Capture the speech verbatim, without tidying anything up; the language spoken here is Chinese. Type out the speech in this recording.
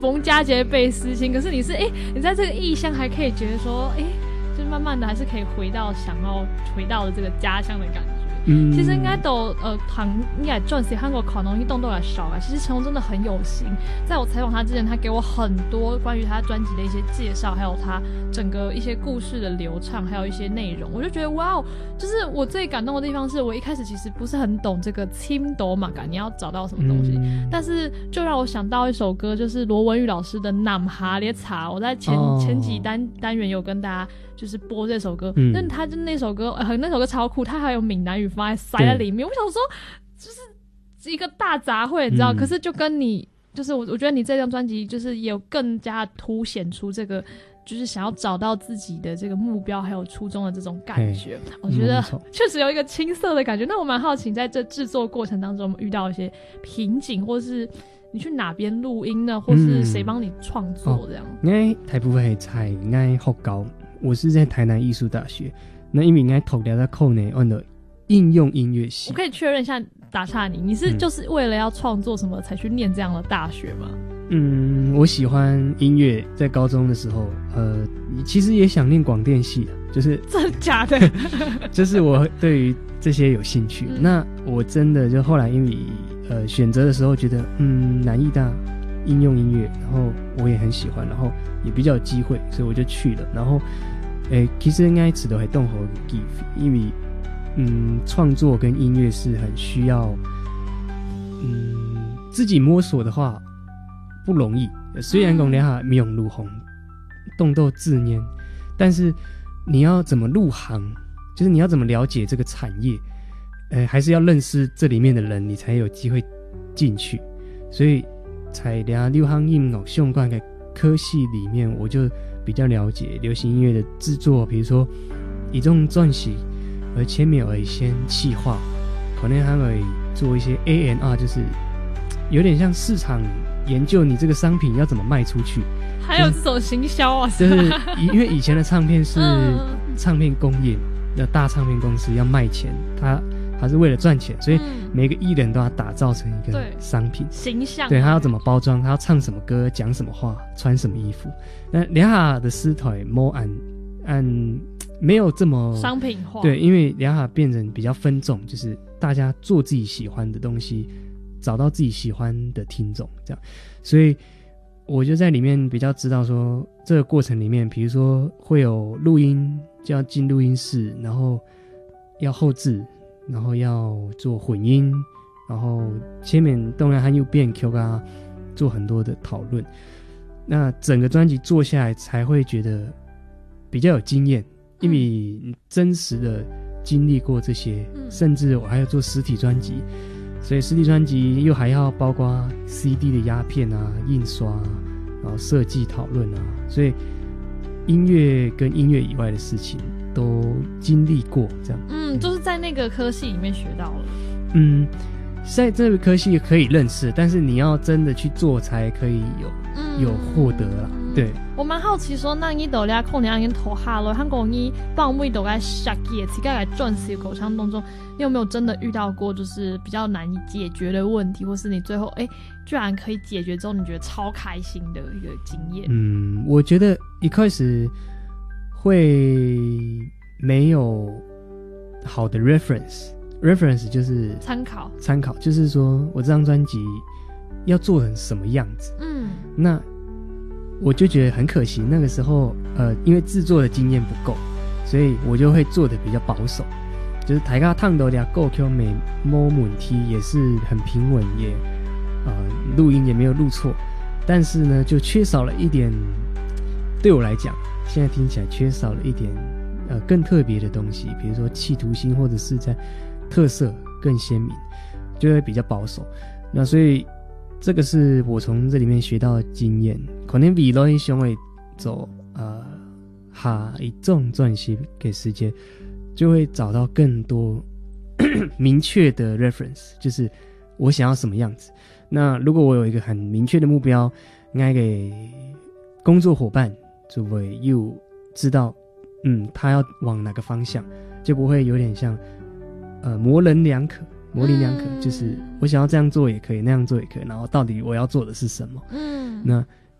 逢佳节倍思亲，可是你是哎、欸，你在这个异乡还可以觉得说，哎、欸，就慢慢的还是可以回到想要回到的这个家乡的感觉。嗯，其实应该都呃，唐应该赚些韩国考农一动都来少啊。其实成龙真的很有心，在我采访他之前，他给我很多关于他专辑的一些介绍，还有他整个一些故事的流畅，还有一些内容，我就觉得哇哦，就是我最感动的地方是我一开始其实不是很懂这个青斗马感，你要找到什么东西、嗯，但是就让我想到一首歌，就是罗文玉老师的《南哈列茶》，我在前、哦、前几单单元有跟大家就是播这首歌，但、嗯、他就那首歌，呃，那首歌超酷，他还有闽南语放在塞在里面。我想说，就是一个大杂烩，你知道、嗯？可是就跟你，就是我，我觉得你这张专辑就是也有更加凸显出这个，就是想要找到自己的这个目标还有初衷的这种感觉。我觉得确实有一个青涩的感觉。那我蛮好奇，在这制作过程当中遇到一些瓶颈，或是你去哪边录音呢，或是谁帮你创作这样？ 应该大部分的菜应该学高。我是在台南艺术大学，那因为应该读了在课内按的应用音乐系。 我可以确认一下，打岔你，你是就是为了要创作什么才去念这样的大学吗？ 嗯，我喜欢音乐，在高中的时候，呃，其实也想念广电系的，就是真的假的？ 就是我对于这些有兴趣。嗯、那我真的就后来因为呃选择的时候觉得，嗯，南艺大应用音乐，然后我也很喜欢，然后也比较有机会，所以我就去了。然后，诶，其实应该词都会动和 give， 因为嗯，创作跟音乐是很需要，嗯，自己摸索的话不容易。虽然讲两下没有入行，动斗自念，但是你要怎么入行，就是你要怎么了解这个产业，呃，还是要认识这里面的人，你才有机会进去。所以。在两流行音乐相关的科系里面，我就比较了解流行音乐的制作，比如说以这种专辑，而前面有一些企划，可能还会做一些 A and R， 就是有点像市场研究，你这个商品要怎么卖出去， 还有这种行销啊， 就是因为以前的唱片是唱片工业，那大唱片公司要卖钱，它他是为了赚钱，所以每个艺人都要打造成一个商品形象。 对，他要怎么包装，他要唱什么歌，讲什么话，穿什么衣服。那两下的师台没按按没有这么商品化。 对，因为两下变成比较分众，就是大家做自己喜欢的东西，找到自己喜欢的听众，这样。所以我就在里面比较知道说，这个过程里面，比如说会有录音，就要进录音室，然后要后制。然后要做混音，然后前面当然还有变 Q 啊，做很多的讨论。那整个专辑做下来才会觉得比较有经验，因为你真实的经历过这些，嗯、甚至我还要做实体专辑，所以实体专辑又还要包括 C D 的压片啊、印刷啊，然后设计讨论啊，所以音乐跟音乐以外的事情。都经历过这样， 嗯，就是在那个科系里面学到了。 嗯，在这个科系可以认识，但是你要真的去做才可以有、嗯、有获得啦。对， 我蛮好奇说，那你到底可能已经投下了，韩国你帮每都该设计，自己来撰写口腔当中，你有没有真的遇到过就是比较难以解决的问题，或是你最后哎居然可以解决之后，你觉得超开心的一个经验？ 嗯，我觉得一开始。会没有好的 reference， reference 就是参考， 参考就是说我这张专辑要做成什么样子。嗯，那我就觉得很可惜，那个时候呃，因为制作的经验不够，所以我就会做的比较保守，就是大家烫到俩够 Q 没摸问题也是很平稳，也呃录音也没有录错，但是呢，就缺少了一点，对我来讲。现在听起来缺少了一点呃更特别的东西，比如说企图心或者是在特色更鲜明，就会比较保守。那所以这个是我从这里面学到的经验，可能比罗英雄会走呃下一种专辑给时间，就会找到更多明确的 reference， 就是我想要什么样子。那如果我有一个很明确的目标，应该给工作伙伴。就会又知道，嗯，他要往哪个方向，就不会有点像，呃，模棱两可，模棱两可，嗯、就是我想要这样做也可以，那样做也可以，然后到底我要做的是什么？嗯，那